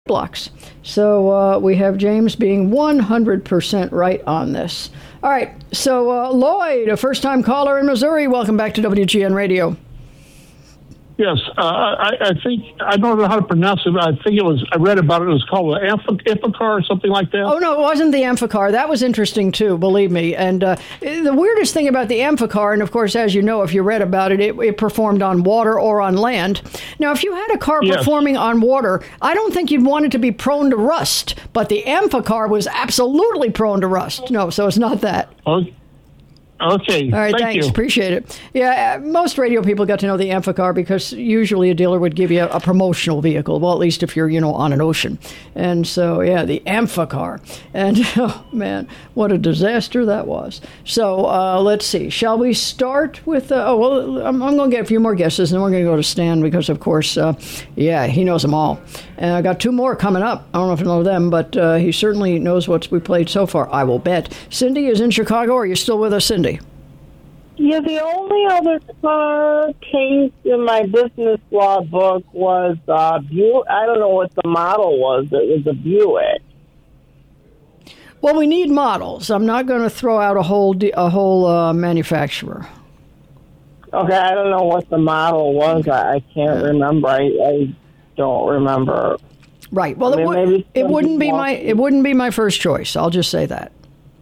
blocks. So we have James being 100% right on this. All right. So Lloyd, a first-time caller in Missouri. Welcome back to WGN Radio. Yes, I think, I don't know how to pronounce it, but I read about it. It was called an Amphicar or something like that. Oh, no, it wasn't the Amphicar. That was interesting, too, believe me. And the weirdest thing about the Amphicar, and of course, as you know, if you read about it, it performed on water or on land. Now, if you had a car performing on water, I don't think you'd want it to be prone to rust. But the Amphicar was absolutely prone to rust. No, so it's not that. Okay. All right, thanks. You. Appreciate it. Yeah, most radio people got to know the Amphicar because usually a dealer would give you a promotional vehicle. Well, at least if you're, on an ocean. And so, yeah, the Amphicar. And, oh, man, what a disaster that was. So, let's see. Shall we start with, I'm going to get a few more guesses, and then we're going to go to Stan because, of course, he knows them all. And I got two more coming up. I don't know if you know them, but he certainly knows what we played so far, I will bet. Cindy is in Chicago. Are you still with us, Cindy? Yeah, the only other car case in my business law book was Buick. I don't know what the model was. It was a Buick. Well, we need models. I'm not going to throw out a whole manufacturer. Okay, I don't know what the model was. I can't remember. I don't remember. Right. Well, it wouldn't be my first choice. I'll just say that.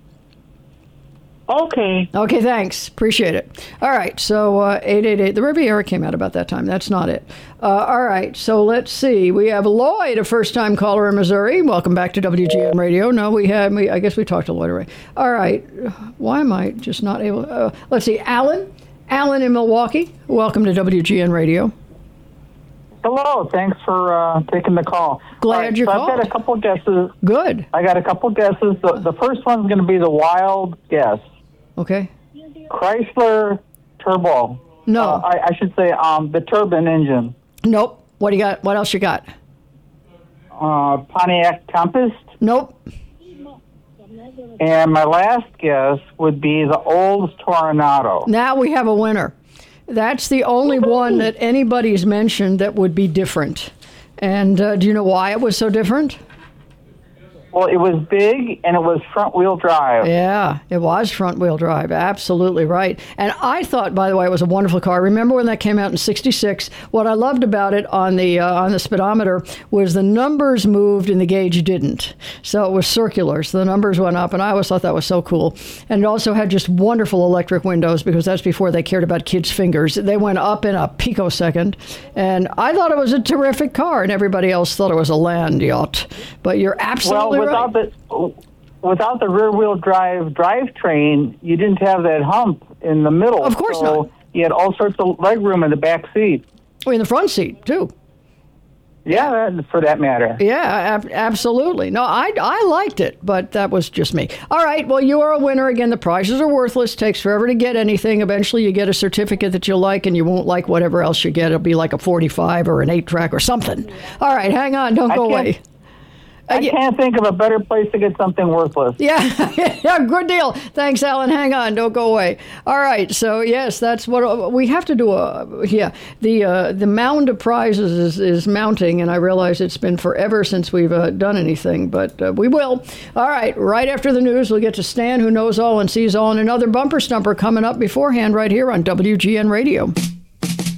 Okay. Okay, thanks. Appreciate it. All right, so 888. The Riviera came out about that time. That's not it. All right, so let's see. We have Lloyd, a first-time caller in Missouri. Welcome back to WGN Radio. No, I guess we talked to Lloyd already. All right. Why am I just not able? Let's see. Alan in Milwaukee. Welcome to WGN Radio. Hello. Thanks for taking the call. Glad you called. I've got a couple guesses. Good. I got a couple guesses. The first one's going to be the wild guess. Okay. Chrysler Turbo. No. I should say the turbine engine. Nope. What do you got? What else you got? Pontiac Tempest. Nope. And my last guess would be the Olds Toronado. Now we have a winner. That's the only one that anybody's mentioned that would be different. And do you know why it was so different? Well, it was big, and it was front-wheel drive. Yeah, it was front-wheel drive. Absolutely right. And I thought, by the way, it was a wonderful car. Remember when that came out in '66? What I loved about it on the speedometer was the numbers moved and the gauge didn't. So it was circular, so the numbers went up, and I always thought that was so cool. And it also had just wonderful electric windows because that's before they cared about kids' fingers. They went up in a picosecond, and I thought it was a terrific car, and everybody else thought it was a land yacht. But you're absolutely without the rear-wheel drive drivetrain, you didn't have that hump in the middle. Of course not. You had all sorts of leg room in the back seat. Oh, in the front seat, too. Yeah, for that matter. Yeah, absolutely. No, I liked it, but that was just me. All right, well, you are a winner. Again, the prizes are worthless. Takes forever to get anything. Eventually, you get a certificate that you like, and you won't like whatever else you get. It'll be like a 45 or an 8-track or something. All right, hang on. Don't go away. I can't think of a better place to get something worthless. Yeah, good deal. Thanks, Alan. Hang on. Don't go away. All right. So, yes, that's what we have to do. The mound of prizes is mounting, and I realize it's been forever since we've done anything, but we will. All right. Right after the news, we'll get to Stan, who knows all and sees all, and another bumper stumper coming up beforehand right here on WGN Radio.